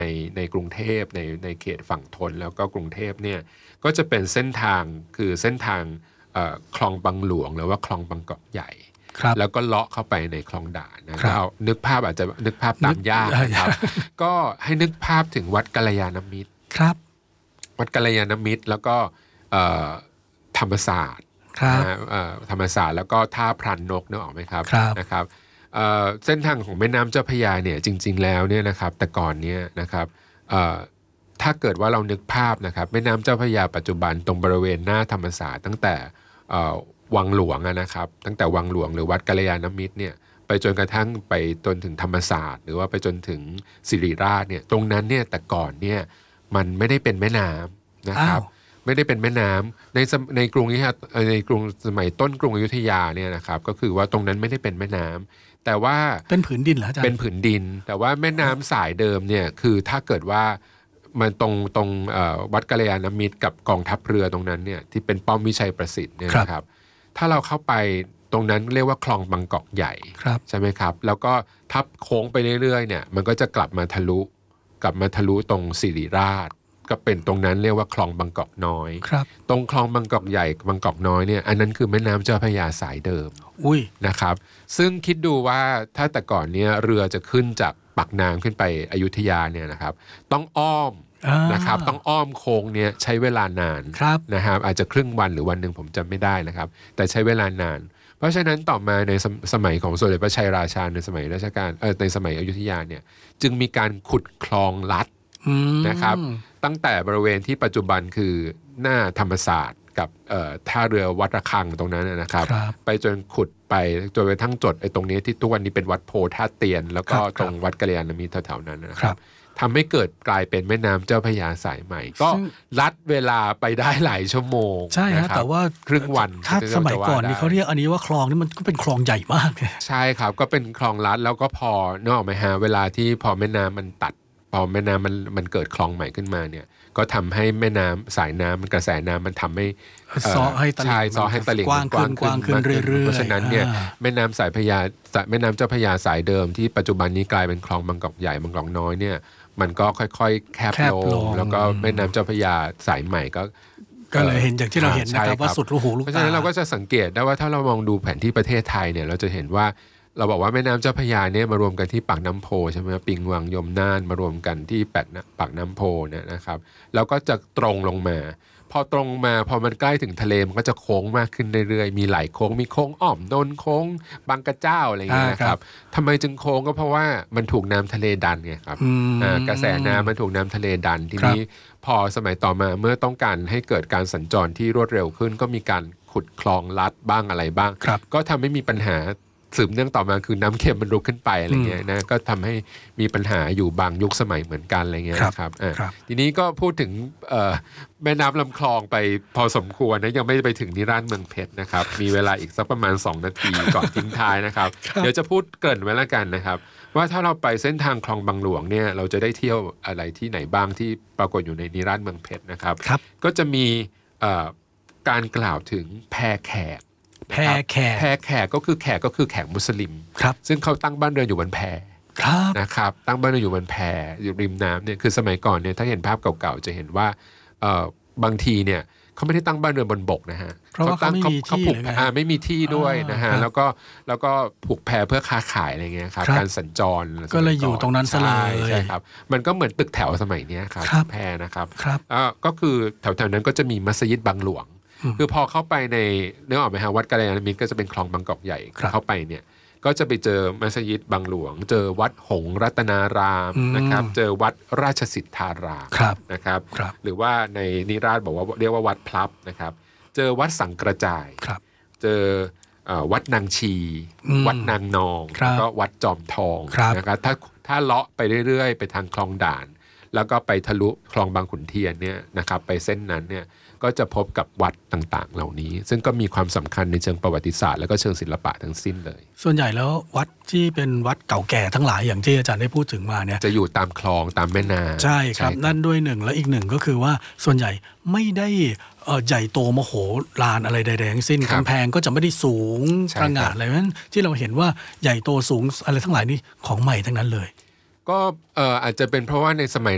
ในกรุงเทพในเขตฝั่งทนแล้วก็กรุงเทพเนี่ยก็จะเป็นเส้นทางคือเส้นทางคลองบางหลวงหรือว่าคลองบางกอกใหญ่แล้วก็เลาะเข้าไปในคลองด่านนะเอานึกภาพอาจจะนึกภาพตามยากนะครับก็ให้นึกภาพถึงวัดกัลยาณมิตรครับวัดกัลยาณมิตรแล้วก็ธรรมศาสตร์ธรรมศาสตร์แล้วก็ท่าพรานนกนึกออกไหมครับนะครับเส้นทางของแม่น้ำเจ้าพระยาเนี่ยจริงๆแล้วเนี่ยนะครับแต่ก่อนเนี่ยนะครับถ้าเกิดว่าเรานึกภาพนะครับแม่น้ำเจ้าพระยาปัจจุบันตรงบริเวณหน้าธรรมศาสตร์ตั้งแต่วังหลวงนะครับตั้งแต่วังหลวงหรือวัดกัลยาณมิตรเนี่ยไปจนกระทั่งไปจนถึงธรรมศาสตร์หรือว่าไปจนถึงศิริราชเนี่ยตรงนั้นเนี่ยแต่ก่อนเนี่ยมันไม่ได้เป็นแม่น้ำนะครับไม่ได้เป็นแม่น้ำในกรุงนี้ในกรุงสมัยต้นกรุงอยุธยาเนี่ยนะครับก็คือว่าตรงนั้นไม่ได้เป็นแม่น้ำแต่ว่าเป็นผืนดินเหรออาจารย์เป็นผืนดินแต่ว่าแม่น้ำสายเดิมเนี่ยคือถ้าเกิดว่ามันตรงวัดกัลยาณมิตรกับกองทัพเรือตรงนั้นเนี่ยที่เป็นป้อมวิชัยประสิทธิ์เนี่ยนะครับถ้าเราเข้าไปตรงนั้นเรียกว่าคลองบางกอกใหญ่ใช่ไหมครับแล้วก็ทับโค้งไปเรื่อยๆเนี่ยมันก็จะกลับมาทะลุตรงศิริราชก็เป็นตรงนั้นเรียกว่าคลองบางกอกน้อยตรงคลองบางกอกใหญ่บางกอกน้อยเนี่ยอันนั้นคือแม่น้ำเจ้าพระยาสายเดิมนะครับซึ่งคิดดูว่าถ้าแต่ก่อนเนี่ยเรือจะขึ้นจากปากน้ำขึ้นไปอยุธยาเนี่ยนะครับต้องอ้อมนะครับต้องอ้อมโค้งเนี่ยใช้เวลานานนะครับอาจจะครึ่งวันหรือวันหนึ่งผมจำไม่ได้นะครับแต่ใช้เวลานานเพราะฉะนั้นต่อมาในสมัยของสมเด็จพระชัยราชาในสมัยรัชกาลในสมัยอยุธยาเนี่ยจึงมีการขุดคลองลัดนะครับตั้งแต่บริเวณที่ปัจจุบันคือหน้าธรรมศาสตร์กับท่าเรือวัดระฆังตรงนั้นนะครับไปจนขุดไปจนไปทั้งจดตรงนี้ที่ทุกวันนี้เป็นวัดโพธิ์ท่าเตียนแล้วก็ตรงวัดกัลยาณมิตรแถวๆนั้นนะครับทำให้เกิดกลายเป็นแม่น้ำเจ้าพระยาสายใหม่ก็ลัดเวลาไปได้หลายชั่วโมงใช่ครับแต่ว่าครึ่งวันถ้าสมัยก่อนนี่เขาเรียกอันนี้ว่าคลองนี่มันก็เป็นคลองใหญ่มากใช่ครับก็เป็นคลองลัดแล้วก็พอนึกออกไหมฮะเวลาที่พอแม่น้ำมันตัดพอแม่น้ำมันเกิดคลองใหม่ขึ้นมาเนี่ยก็ทำให้แม่น้ำสายน้ำมันกระแสน้ำมันทำให้ซ้อให้ตลิ่งกว้างขึ้นเรื่อยๆเพราะฉะนั้นเนี่ยแม่น้ำแม่น้ำเจ้าพระยาสายเดิมที่ปัจจุบันนี้กลายเป็นคลองบางกอกใหญ่บางกอกน้อยเนี่ยมันก็ค่อยๆแคบลงแล้วก็แม่น้ำเจ้าพระยาสายใหม่ก็เลยเห็นอย่างที่เราเห็นนะครับว่าสุดลูกหูลูกตาเพราะฉะนั้นเราก็จะสังเกตได้ว่าถ้าเรามองดูแผนที่ประเทศไทยเนี่ยเราจะเห็นว่าเราบอกว่าแม่น้ำเจ้าพระยาเนี่ยมารวมกันที่ปากน้ำโพใช่ไหมปิงวังยมน่านมารวมกันที่ปากน้ำโพเนี่ยนะครับแล้วก็จะตรงลงมาพอตรงมาพอมันใกล้ถึงทะเลมันก็จะโค้งมากขึ้นเรื่อยๆมีหลายโค้งมีโค้งอ้อมนนโค้งบางกระเจ้าอะไรอย่างเงี้ยนะครับทำไมจึงโค้งก็เพราะว่ามันถูกน้ำทะเลดันไงครับกระแสน้ำมันถูกน้ำทะเลดันทีนี้พอสมัยต่อมาเมื่อต้องการให้เกิดการสัญจรที่รวดเร็วขึ้นก็มีการขุดคลองลัดบ้างอะไรบ้างก็ทำให้มีปัญหาสืบเนื่องต่อมาคือน้ำเค็มมันรุกขึ้นไปอะไรเงี้ยนะก็ทำให้มีปัญหาอยู่บางยุคสมัยเหมือนกันอะไรเงี้ยนะครับทีนี้ก็พูดถึงแม่น้ำลำคลองไปพอสมควรนะยังไม่ไปถึงนิราศเมืองเพชรนะครับมีเวลาอีกสักประมาณ2นาทีก่อนทิ้งท้ายนะครับเดี๋ยวจะพูดเกริ่นไว้แล้วกันนะครับว่าถ้าเราไปเส้นทางคลองบางหลวงเนี่ยเราจะได้เที่ยวอะไรที่ไหนบ้างที่ปรากฏอยู่ในนิราศเมืองเพชรนะครับก็จะมีการกล่าวถึงแพแขกแพแขกก็คือแขกมุสลิมซึ่งเขาตั้งบ้านเรือนอยู่บนแพนะครับตั้งบ้านเรือนอยู่บนแพอยู่ริมน้ำเนี่ยคือสมัยก่อนเนี่ยถ้าเห็นภาพเก่าๆจะเห็นว่าบางทีเนี่ยเขาไม่ได้ตั้งบ้านเรือนบนบกนะฮะเขาตั้งเขาผูกไม่มีที่ด้วยนะฮะแล้วก็ผูกแพเพื่อค้าขายอะไรเงี้ยครับการสัญจรก็เลยอยู่ตรงนั้นซะเลยใช่ครับมันก็เหมือนตึกแถวสมัยนี้ครับแพนะครับก็คือแถวๆนั้นก็จะมีมัสยิดบางหลวงคือพอเข้าไปในนึกออกไหมฮะวัดกัลยาณมิตรก็จะเป็นคลองบางกอกใหญ่เข้าไปเนี่ยก็จะไปเจอมัสยิดบางหลวงเจอวัดหงส์รัตนารามนะครับเจอวัดราชสิทธารามนะครับหรือว่าในนิราศบอกว่าเรียกว่าวัดพลับนะครับเจอวัดสังกระจายเจอวัดนางชีวัดนางนองแล้วก็วัดจอมทองนะครับถ้าเลาะไปเรื่อยๆไปทางคลองด่านแล้วก็ไปทะลุคลองบางขุนเทียนเนี่ยนะครับไปเส้นนั้นเนี่ยก็จะพบกับวัดต่างๆเหล่านี้ซึ่งก็มีความสำคัญในเชิงประวัติศาสตร์และก็เชิงศิลปะทั้งสิ้นเลยส่วนใหญ่แล้ววัดที่เป็นวัดเก่าแก่ทั้งหลายอย่างที่อาจารย์ได้พูดถึงมาเนี่ยจะอยู่ตามคลองตามแม่น้ำใช่ครับนั่นด้วยหนึ่งและอีกหนึ่งก็คือว่าส่วนใหญ่ไม่ได้ใหญ่โตมโหฬารอะไรใดๆทั้งสิ้นกำแพงก็จะไม่ได้สูงประหง่าอะไรนั้นที่เราเห็นว่าใหญ่โตสูงอะไรทั้งหลายนี่ของใหม่ทั้งนั้นเลยก็อาจจะเป็นเพราะว่าในสมัย